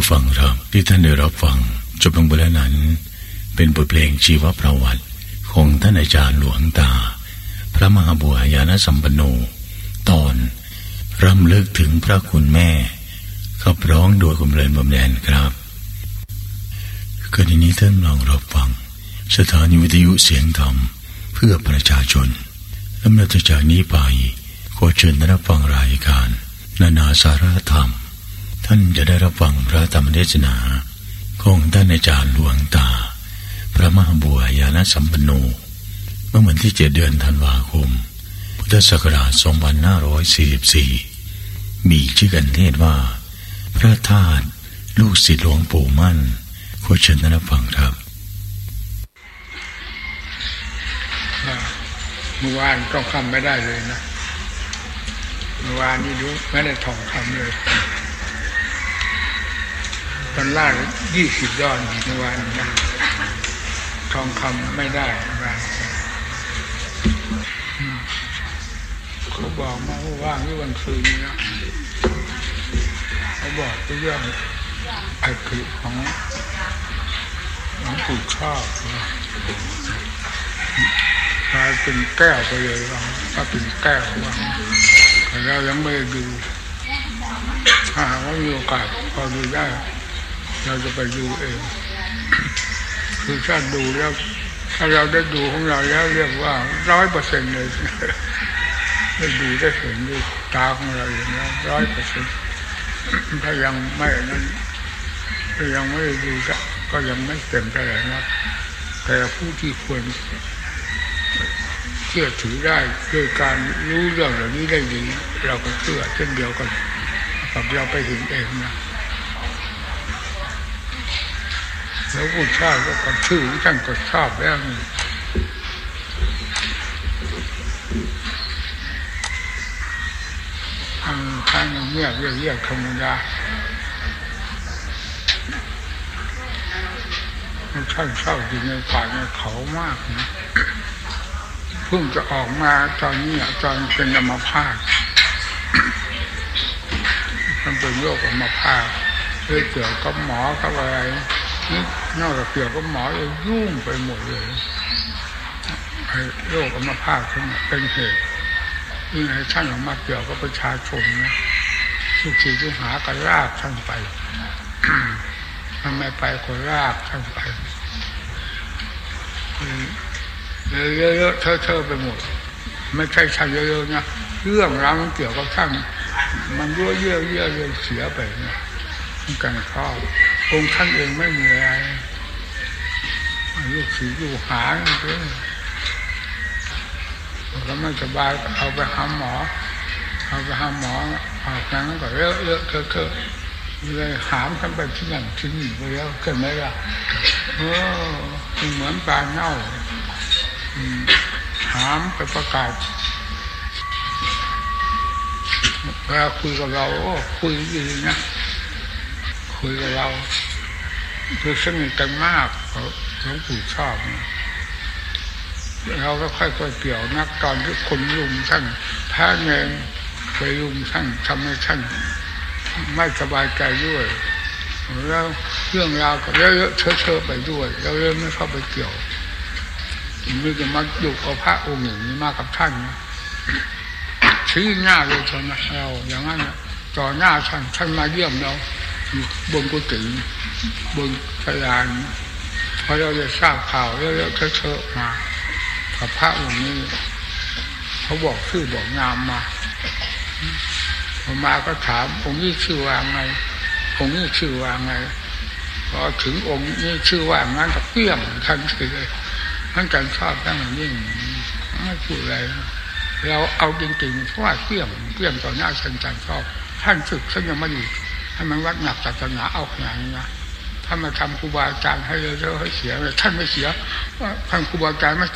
ผู้ฟังครับที่ท่านได้รับฟังจบลงไปแล้วนั้นเป็นบทเพลงชีวประวัติของท่านอาจารย์หลวงตาพระมหาบัวญาณสัมปันโนตอนรำลึกถึงพระคุณแม่ขับร้องโดยคุณเริญบำแดนครับขณะนี้ท่านลองรับฟังสถานีวิทยุเสียงธรรมเพื่อประชาชนลำดับจากนี้ไปขอเชิญรับฟังรายการนานาสาระธรรมท่านจะได้รับฟังพระธรรมเทศนาของท่านอาจารย์หลวงตาพระมหาบัวญาณสัมปันโนเมื่อวันที่7 เดือนธันวาคมพุทธศักราช2544มีชื่อกันเทศว่าพระธาตุลูกศิษย์หลวงปู่มั่นขอเชิญรับฟังครับเมื่อวานต้องคำไม่ได้เลยนะเมื่อวานนี้ดูไม่ได้ท่องคำเลยตอนล่า20 ดอนเมื่อวานนะท่องคำไม่ได้เขาบอกมาว่างที่วันคืนนี้นะเขาบอกเรื่องไอ้คือของหลวงปู่ชอบกลายเป็นแก้วไปเลยว่าเป็นแก้วว่าแต่เรายังไม่ได้ดูถ้าว่ามีโอกาสพอดูได้เราจะไปดูเองคือถ้าดูแล้วถ้าเราได้ดูของเราแล้วเรียกว่า100%เลยได้ดูได้เห็นด้วยตาของเราอย่างนี้100%ถ้ายังไม่นั้นถ้ายังไม่ได้ดูก็ยังไม่เต็มเท่าไหร่นะแต่ผู้ที่ควรเชื่อถือได้ด้วยการรู้เรื่องเหล่านี้ได้ดีเราก็เชื่อเช่นเดียวกันกับเราไปเห็นเองนะแล้วผู้ชอบก็ชื่อท่านก็ชอบแล้วทางเงียบเรียกธรรมดาท่านเศร้าอยู่ในป่าในเขามากนะเพิ่งจะออกมาตอนนี้ตอนเป็นอัมพาตมันเป็นโรคอัมพาตเกี่ยวกับหมอกับอะไรนี่นอกจากเกี่ยวกับหมอเลยยุ่งไปหมดเลยโรคอัมพาตเป็นเหตุยิ่งให้ท่านออกมาเกี่ยวกับประชาชนนะทุกสิ่งทุกหาก็ลากท่านไปทำไมไปก็ลากท่านไปเยอะๆเธอไปหมดไม่ใช่ท่านเยอะๆนะเรื่องราวมันเกี่ยวกับท่านมันเยอะเลยเสียไปนะการเข้าองค์ท่านเองไม่มีอะไรลูกศิษย์ลูกหาเลยแล้วไม่สบายเอาไปหาหมอออกนั้นก็เยอะเธอเลยหามท่านไปที่นั่นที่นี่ไปแล้วเกิดไหมล่ะเหมือนปลาเน่าหามไปประกาศเวลาคุยกับเราคุยดีนะคุยกับเราคือสนิทกันมากหลวงปู่ชอบเราก็ค่อยๆเกี่ยวนักตอนที่คนลุมท่านพระเนรไปลุมท่านทำให้ท่านไม่สบายใจด้วยแล้วเรื่องราวก็เยอะๆเชอะไปด้วยเราเริ่มไม่เข้าไปเกี่ยวมันจะมาอยู่กับพระองค์อย่างนี้มากกับท่านชี้หน้าเลยตอนนั้นเราอย่างนั้นต่อหน้าท่านมาเยี่ยมเราบนกุฏิบนพยานพอเราได้ทราบข่าวเยอะๆเชอะมากับพระองค์นี้เขาบอกชื่อบอกนามมาก็ถามองค์นี้ชื่อว่าไงองค์นี้ชื่อว่าไงพอถึงองค์นี้ชื่อว่างั้นก็เปี้ยมทันทีเลยท่านการชอบท่านยิ่งไม่พูดอะไรเราเอาจริงๆเพราะว่าเปี้ยมต่อหน้าท่านการชอบท่านศึกท่านยังมาอยู่ให้มันวัดหนักศาสนาเอาขนาดนี้นะถ้ามาทำครูบาอาจารย์ให้เยอะๆให้เสียท่านไม่เสียท่านครูบาอาจารย์ไม่